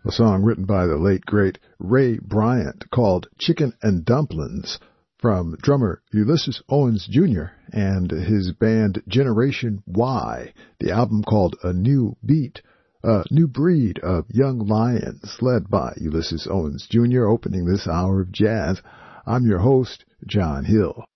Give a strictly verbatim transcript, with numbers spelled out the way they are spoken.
a song written by the late, great Ray Bryant called Chicken and Dumplings from drummer Ulysses Owens Junior and his band Generation Y, the album called A New Beat, a new breed of young lions led by Ulysses Owens Junior opening this hour of jazz. I'm your host, John Hill.